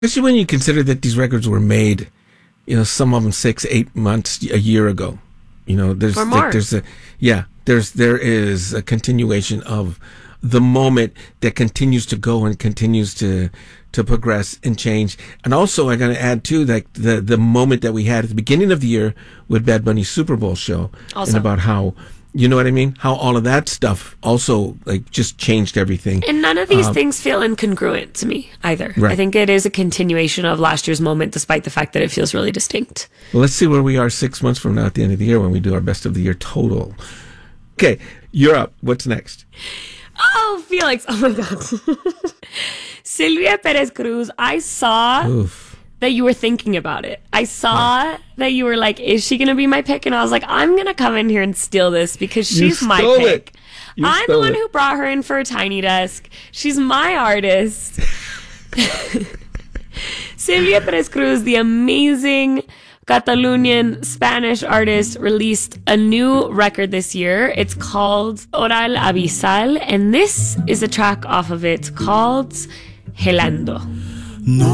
Especially when you consider that these records were made, some of them 6, 8 months, a year ago. There's or more. Like, there is a continuation of the moment that continues to go and continues to progress and change. And also, I got to add too, like the moment that we had at the beginning of the year with Bad Bunny's Super Bowl show, also. and about how, you know what I mean? How all of that stuff also like just changed everything. And none of these things feel incongruent to me either. Right. I think it is a continuation of last year's moment, despite the fact that it feels really distinct. Well, let's see where we are 6 months from now at the end of the year when we do our best of the year total. Okay, you're up. What's next? Oh, Felix. Oh, my God. Sylvia Perez Cruz, I saw that you were thinking about it. I saw that you were like, is she going to be my pick? And I was like, I'm going to come in here and steal this because she's my pick. I'm the one who brought her in for a Tiny Desk. She's my artist. Sylvia Perez Cruz, the amazing Catalonian Spanish artist, released a new record this year. It's called Oral Abisal, and this is a track off of it called Gelando. No.